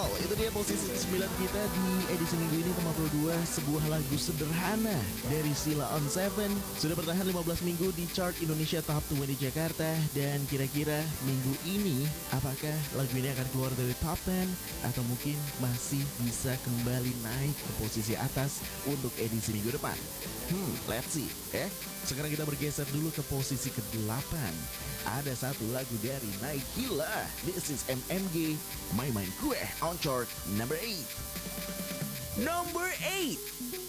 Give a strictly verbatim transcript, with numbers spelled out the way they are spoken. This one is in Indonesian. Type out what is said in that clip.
Well, itu dia posisi sembilan kita di edisi minggu ini, Tema Pro dua. Sebuah lagu sederhana dari Sheila on Seven sudah bertahan lima belas minggu di chart Indonesia Top dua puluh Jakarta. Dan kira-kira minggu ini apakah lagu ini akan keluar dari top sepuluh atau mungkin masih bisa kembali naik ke posisi atas untuk edisi minggu depan? Hmm, let's see. Eh, sekarang kita bergeser dulu ke posisi kedelapan. Ada satu lagu dari Naikila. This is M M G, Main Main Kue on chart number eight. Number eight.